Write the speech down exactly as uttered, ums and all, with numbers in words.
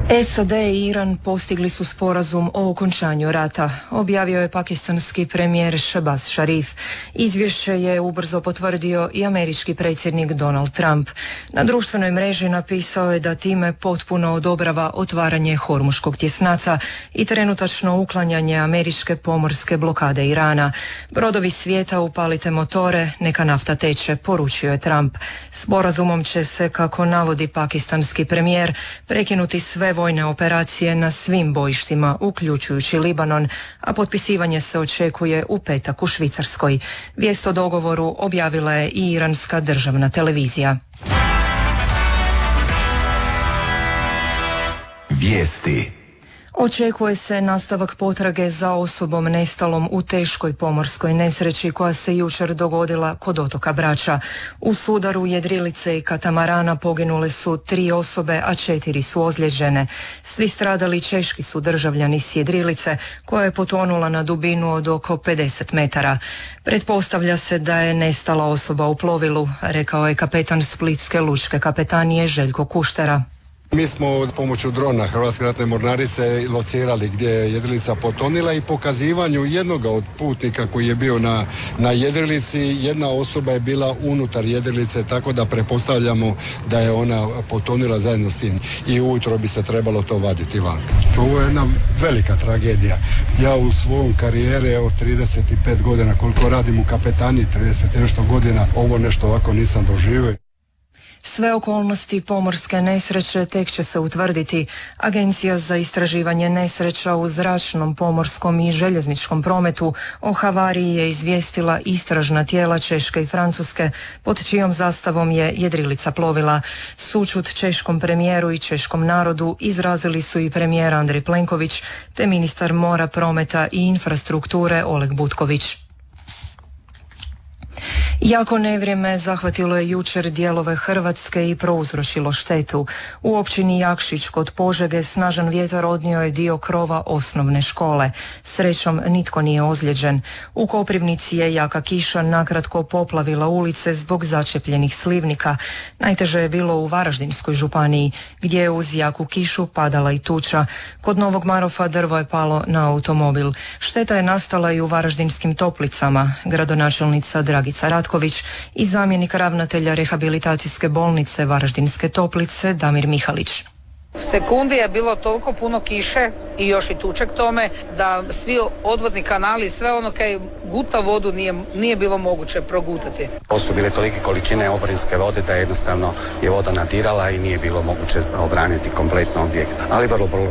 S A D i Iran postigli su sporazum o okončanju rata, objavio je pakistanski premijer Shehbaz Sharif. Izvješće je ubrzo potvrdio i američki predsjednik Donald Trump. Na društvenoj mreži napisao je da time potpuno odobrava otvaranje Hormuškog tjesnaca i trenutačno uklanjanje američke pomorske blokade Irana. Brodovi svijeta upalite motore, neka nafta teče, poručio je Trump. Sporazumom će se, kako navodi pakistanski premijer, prekinuti sve vojne operacije na svim bojištima, uključujući Libanon, a potpisivanje se očekuje u petak u Švicarskoj. Vijest o dogovoru objavila je i iranska državna televizija. Vijesti. Očekuje se nastavak potrage za osobom nestalom u teškoj pomorskoj nesreći koja se jučer dogodila kod otoka Brača. U sudaru jedrilice i katamarana poginule su tri osobe, a četiri su ozlijeđene. Svi stradali češki su državljani s jedrilice koja je potonula na dubinu od oko pedeset metara. Pretpostavlja se da je nestala osoba u plovilu, rekao je kapetan Splitske lučke kapetanije Željko Kuštera. Mi smo pomoću drona Hrvatske ratne mornarice locirali gdje je jedrilica potonila i pokazivanju jednoga od putnika koji je bio na, na jedrilici, jedna osoba je bila unutar jedrilice, tako da pretpostavljamo da je ona potonila zajedno s tim i ujutro bi se trebalo to vaditi vanka. Ovo je jedna velika tragedija. Ja u svom karijeri, evo trideset pet godina koliko radim u kapetaniji, trideset i nešto godina, ovo nešto ovako nisam doživio. Sve okolnosti pomorske nesreće tek će se utvrditi. Agencija za istraživanje nesreća u zračnom, pomorskom i željezničkom prometu o havariji je izvijestila istražna tijela Češke i Francuske, pod čijom zastavom je jedrilica plovila. Sućut češkom premijeru i češkom narodu izrazili su i premijer Andrej Plenković te ministar mora, prometa i infrastrukture Oleg Butković. Jako nevrijeme zahvatilo je jučer dijelove Hrvatske i prouzročilo štetu. U općini Jakšić kod Požege snažan vjetar odnio je dio krova osnovne škole. Srećom nitko nije ozlijeđen. U Koprivnici je jaka kiša nakratko poplavila ulice zbog začepljenih slivnika. Najteže je bilo u Varaždinskoj županiji, gdje je uz jaku kišu padala i tuča. Kod Novog Marofa drvo je palo na automobil. Šteta je nastala i u Varaždinskim Toplicama. Gradonačelnica Dragica Ratković i zamjenik ravnatelja rehabilitacijske bolnice Varaždinske Toplice Damir Mihalić. U sekundi je bilo toliko puno kiše i još i tuče k tome da svi odvodni kanali i sve ono kaj guta vodu nije, nije bilo moguće progutati. To su bile tolike količine oborinske vode da jednostavno je voda nadirala i nije bilo moguće obraniti kompletno objekt. Ali vrlo, vrlo